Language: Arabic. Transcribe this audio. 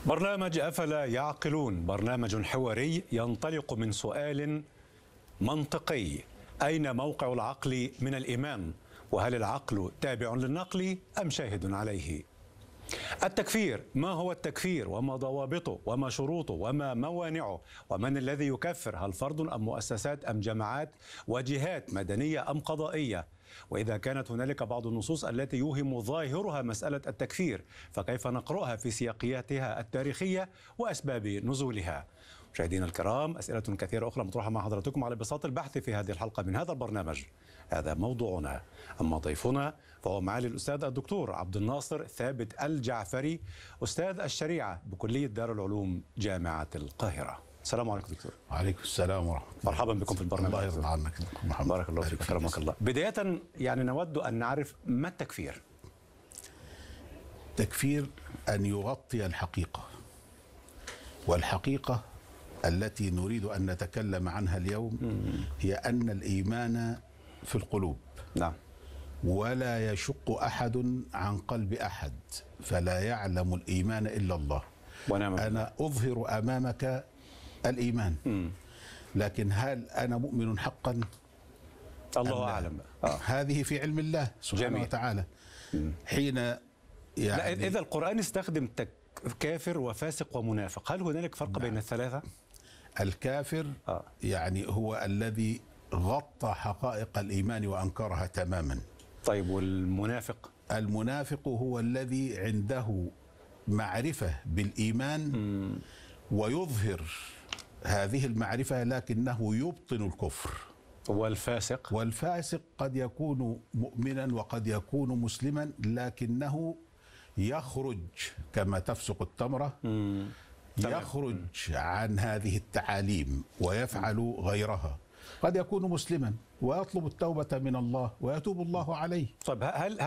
برنامج أفلا يعقلون برنامج حواري ينطلق من سؤال منطقي: أين موقع العقل من الإيمان؟ وهل العقل تابع للنقل أم شاهد عليه؟ التكفير، ما هو التكفير وما ضوابطه وما شروطه وما موانعه ومن الذي يكفر؟ هل فرد أم مؤسسات أم جماعات وجهات مدنية أم قضائية؟ وإذا كانت هنالك بعض النصوص التي يوهم ظاهرها مسألة التكفير، فكيف نقرأها في سياقياتها التاريخية وأسباب نزولها؟ مشاهدينا الكرام، أسئلة كثيرة أخرى مطروحة مع حضراتكم على بساط البحث في هذه الحلقة من هذا البرنامج. هذا موضوعنا. أما ضيفنا فهو معالي الأستاذ الدكتور عبد الناصر ثابت الجعفري، أستاذ الشريعة بكلية دار العلوم جامعة القاهرة. السلام عليكم دكتور. وعليكم السلام ورحمة الله. مرحبا بكم في البرنامج. الله يرضى عنك محمد. بارك الله فيك، كرمك الله. بداية نود أن نعرف ما التكفير؟ التكفير أن يغطي الحقيقة، والحقيقة التي نريد أن نتكلم عنها اليوم هي أن الإيمان في القلوب. نعم. ولا يشق أحد عن قلب أحد، فلا يعلم الإيمان إلا الله. أنا أظهر أمامك الإيمان، لكن هل أنا مؤمن حقا؟ الله أعلم. هذه في علم الله سبحانه وتعالى. حين إذا القرآن استخدم كافر وفاسق ومنافق، هل هنالك فرق بين الثلاثة؟ الكافر هو الذي غطى حقائق الإيمان وأنكرها تماما. طيب، والمنافق؟ المنافق هو الذي عنده معرفة بالإيمان ويظهر هذه المعرفة لكنه يبطن الكفر. والفاسق؟ والفاسق قد يكون مؤمنا وقد يكون مسلما لكنه يخرج كما تفسق التمرة، يخرج عن هذه التعاليم ويفعل غيرها. قد يكون مسلما ويطلب التوبة من الله ويتوب الله عليه. طيب، هل